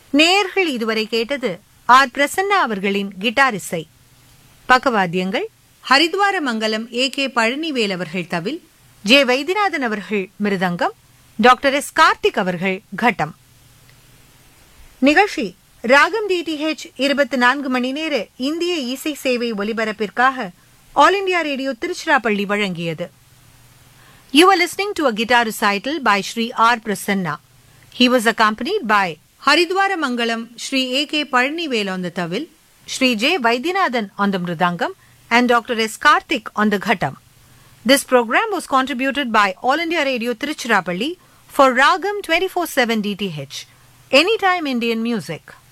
நேயர்கள் இதுவரை கேட்டது ஆர் பிரசன்னா அவர்களின் கிட்டார் இசை. பக்கவாத்தியங்கள் ஹரித்வார மங்கலம் ஏ.கே. பழனிவேல் அவர்கள் தவில், ஜே. வைத்தியநாதன் அவர்கள் மிருதங்கம், டாக்டர் எஸ். கார்த்திக் அவர்கள் கட்டம். நிகழ்ச்சி ராகம் டிடிஹெச் 24 மணி நேர இந்திய இசை சேவை ஒலிபரப்பிற்காக ஆல் இண்டியா ரேடியோ திருச்சிராப்பள்ளி வழங்கியது. You are listening to a guitar recital by Sri R. Prasanna. He was accompanied by Haridwara Mangalam Sri A.K. Palanivel on the tawil, Sri J. Vaidyanathan on the mridangam, and Dr. S. Karthik on the ghatam. This program was contributed by All India Radio Tiruchirappalli for Ragam 24/7 DTH. Anytime Indian music.